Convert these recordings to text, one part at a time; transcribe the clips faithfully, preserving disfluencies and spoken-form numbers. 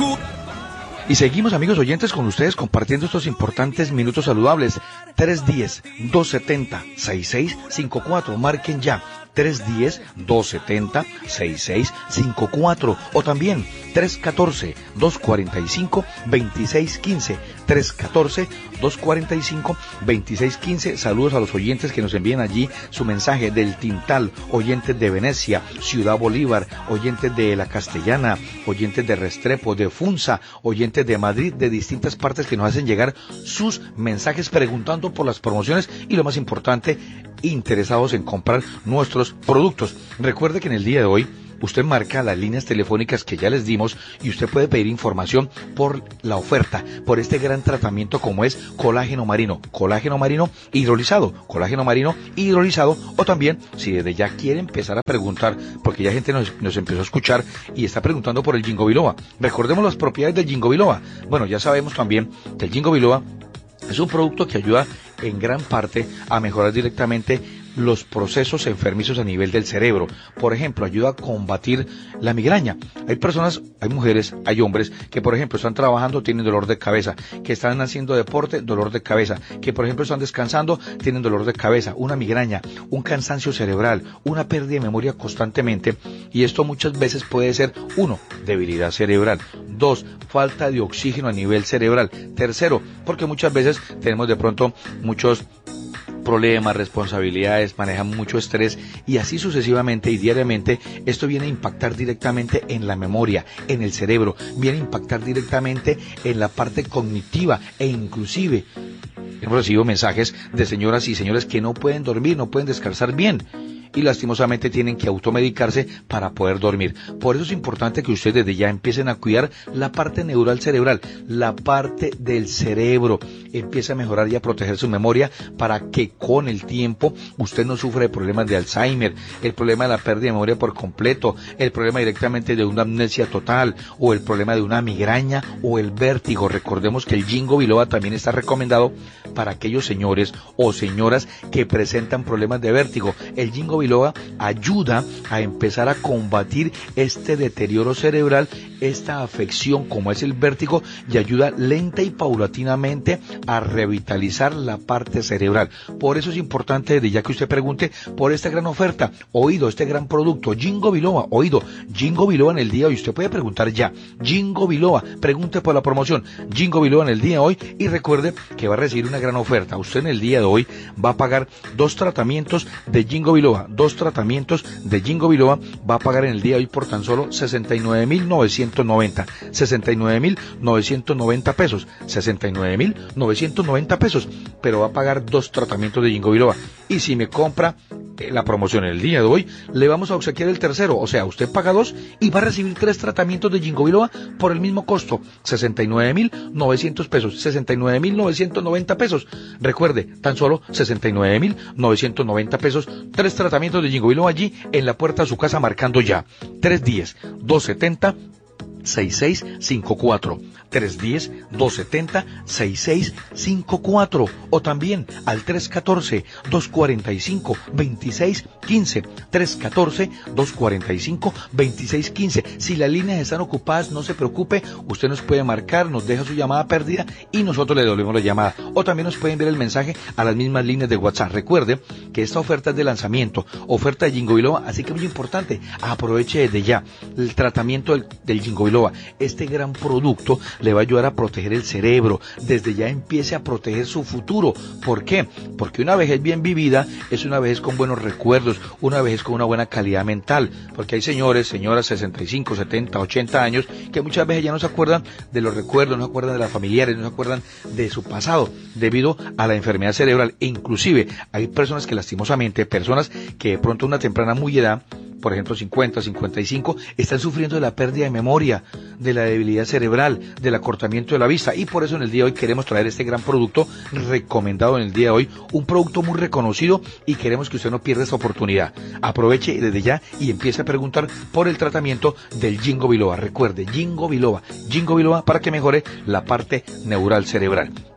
Y seguimos, amigos oyentes, con ustedes compartiendo estos importantes minutos saludables. tres uno cero, dos siete cero, seis seis cinco cuatro. Marquen ya. tres uno cero, dos siete cero, seis seis cinco cuatro. O también tres uno cuatro, dos cuatro cinco, dos seis uno cinco. tres uno cuatro, dos cuatro cinco, dos seis uno cinco. Saludos a los oyentes que nos envían allí su mensaje del Tintal, oyentes de Venecia, Ciudad Bolívar, oyentes de La Castellana, oyentes de Restrepo, de Funza, oyentes de Madrid, de distintas partes que nos hacen llegar sus mensajes preguntando por las promociones y, lo más importante, interesados en comprar nuestros productos. Recuerde que en el día de hoy usted marca las líneas telefónicas que ya les dimos y usted puede pedir información por la oferta, por este gran tratamiento como es colágeno marino, colágeno marino hidrolizado, colágeno marino hidrolizado, o también si desde ya quiere empezar a preguntar, porque ya gente nos, nos empezó a escuchar y está preguntando por el Ginkgo biloba. Recordemos las propiedades del Ginkgo biloba. Bueno, ya sabemos también que el Ginkgo biloba es un producto que ayuda en gran parte a mejorar directamente los procesos enfermizos a nivel del cerebro. Por ejemplo, ayuda a combatir la migraña. Hay personas, hay mujeres, hay hombres que, por ejemplo, están trabajando, tienen dolor de cabeza, que están haciendo deporte, dolor de cabeza, que, por ejemplo, están descansando, tienen dolor de cabeza, una migraña, un cansancio cerebral, una pérdida de memoria constantemente, y esto muchas veces puede ser, uno, debilidad cerebral, dos, falta de oxígeno a nivel cerebral, tercero, porque muchas veces tenemos de pronto muchos problemas, responsabilidades, manejan mucho estrés y así sucesivamente y diariamente. Esto viene a impactar directamente en la memoria, en el cerebro, viene a impactar directamente en la parte cognitiva e inclusive hemos recibido mensajes de señoras y señores que no pueden dormir, no pueden descansar bien y lastimosamente tienen que automedicarse para poder dormir. Por eso es importante que ustedes desde ya empiecen a cuidar la parte neural cerebral, la parte del cerebro. Empiece a mejorar y a proteger su memoria para que con el tiempo usted no sufra de problemas de Alzheimer, el problema de la pérdida de memoria por completo, el problema directamente de una amnesia total o el problema de una migraña o el vértigo. Recordemos que el Ginkgo biloba también está recomendado para aquellos señores o señoras que presentan problemas de vértigo. El Ginkgo biloba ayuda a empezar a combatir este deterioro cerebral, esta afección como es el vértigo, y ayuda lenta y paulatinamente a revitalizar la parte cerebral. Por eso es importante desde ya que usted pregunte por esta gran oferta, oído, este gran producto, Ginkgo biloba, oído, Ginkgo biloba en el día de hoy. Usted puede preguntar ya, Ginkgo biloba, pregunte por la promoción, Ginkgo biloba en el día de hoy, y recuerde que va a recibir una gran oferta. Usted en el día de hoy va a pagar dos tratamientos de Ginkgo biloba, dos tratamientos de Ginkgo biloba, va a pagar en el día de hoy por tan solo sesenta y nueve mil novecientos noventa, sesenta y nueve mil novecientos noventa pesos, sesenta y nueve mil novecientos noventa pesos, pero va a pagar dos tratamientos de Ginkgo biloba. Y si me compra eh, la promoción el día de hoy, le vamos a obsequiar el tercero, o sea, usted paga dos y va a recibir tres tratamientos de Ginkgo biloba por el mismo costo, sesenta y nueve mil novecientos pesos, sesenta y nueve mil novecientos noventa pesos. Recuerde, tan solo sesenta y nueve mil novecientos noventa pesos, tres tratamientos de Ginkgo biloba allí en la puerta de su casa, marcando ya tres uno cero, dos siete cero, seis seis cinco cuatro, tres uno cero, dos siete cero, seis seis cinco cuatro, o también al tres uno cuatro, dos cuatro cinco, dos seis uno cinco, tres uno cuatro, dos cuatro cinco, dos seis uno cinco. Si las líneas están ocupadas, no se preocupe, usted nos puede marcar, nos deja su llamada perdida y nosotros le devolvemos la llamada, o también nos pueden enviar el mensaje a las mismas líneas de WhatsApp. Recuerde que esta oferta es de lanzamiento, oferta de Ginkgo biloba, así que muy importante, aproveche desde ya el tratamiento del, del Ginkgo biloba. Este gran producto le va a ayudar a proteger el cerebro, desde ya empiece a proteger su futuro. ¿Por qué? Porque una vejez bien vivida es una vejez con buenos recuerdos, una vejez con una buena calidad mental, porque hay señores, señoras, sesenta y cinco, setenta, ochenta años, que muchas veces ya no se acuerdan de los recuerdos, no se acuerdan de las familiares, no se acuerdan de su pasado, debido a la enfermedad cerebral. E inclusive hay personas que lastimosamente, personas que de pronto a una temprana muy edad, por ejemplo cincuenta, cincuenta y cinco, están sufriendo de la pérdida de memoria, de la debilidad cerebral, del acortamiento de la vista, y por eso en el día de hoy queremos traer este gran producto recomendado en el día de hoy, un producto muy reconocido, y queremos que usted no pierda esta oportunidad. Aproveche desde ya y empiece a preguntar por el tratamiento del Ginkgo biloba. Recuerde, Ginkgo biloba, Ginkgo biloba para que mejore la parte neural cerebral.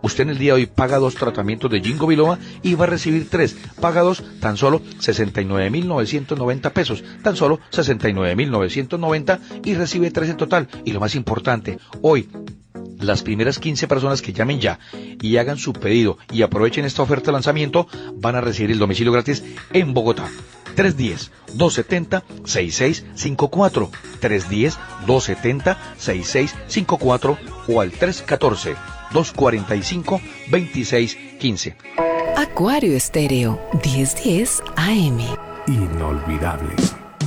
Usted en el día de hoy paga dos tratamientos de Ginkgo biloba y va a recibir tres. Paga dos, tan solo sesenta y nueve mil novecientos noventa pesos. Tan solo sesenta y nueve mil novecientos noventa y recibe tres en total. Y lo más importante, hoy, las primeras quince personas que llamen ya y hagan su pedido y aprovechen esta oferta de lanzamiento van a recibir el domicilio gratis en Bogotá. tres uno cero, dos siete cero, seis seis cinco cuatro, tres uno cero, dos siete cero, seis seis cinco cuatro o al tres uno cuatro, dos cuatro cinco, dos seis uno cinco. Acuario Estéreo, diez diez A M. Inolvidable.